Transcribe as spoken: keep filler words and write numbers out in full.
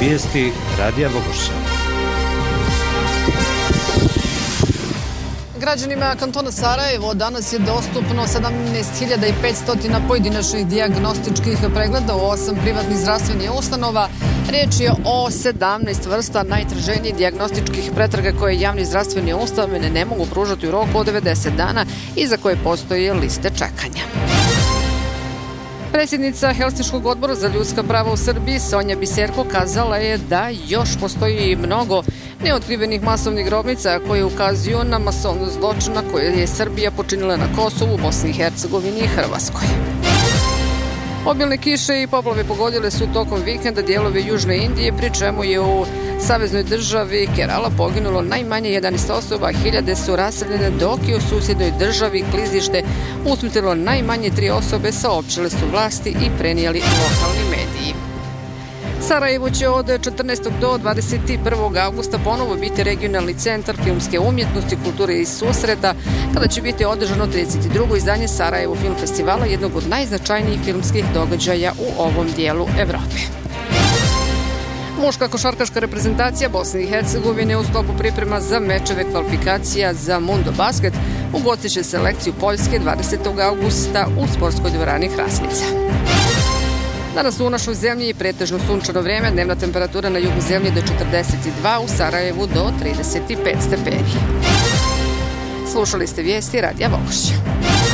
Vijesti Radija Bogoša. Građanima kantona Sarajevo danas je dostupno sedamnaest hiljada petsto pojedinačnih dijagnostičkih pregleda u osam privatnih zdravstvenih ustanova. Riječ je o sedamnaest vrsta najtraženijih dijagnostičkih pretraga koje javni zdravstveni ustanove ne mogu pružati u roku od devedeset dana i za koje postoje liste čekanja. Predsjednica Helsinškog odbora za ljudska prava u Srbiji, Sonja Biserko, kazala je da još postoji mnogo neotkrivenih masovnih grobnica koje ukazuju na masovnost zločina koje je Srbija počinila na Kosovu, Bosni i Hercegovini i Hrvatskoj. Obilne kiše i poplave pogodile su tokom vikenda dijelove Južne Indije, pri čemu je u saveznoj državi Kerala poginulo najmanje jedanaest osoba, a hiljade su raseljene, dok je u susjednoj državi klizište usmrtilo najmanje tri osobe, saopćile su vlasti i prenijeli lokalni mediji. Sarajevo će od četrnaestog do dvadeset prvog avgusta ponovo biti regionalni centar filmske umjetnosti, kulture i susreta, kada će biti održano trideset drugo izdanje Sarajevo Film Festivala, jednog od najznačajnijih filmskih događaja u ovom dijelu Evrope. Muška košarkaška reprezentacija Bosne i Hercegovine u sklopu priprema za mečeve kvalifikacija za Mundo Basket ugostit će selekciju Poljske dvadesetog avgusta u sportskoj dvorani Hrasnica. Danas u našoj zemlji je pretežno sunčano vrijeme, dnevna temperatura na jugu zemlje do četrdeset dva, u Sarajevu do trideset pet stepeni. Slušali ste vijesti Radija Bogoša.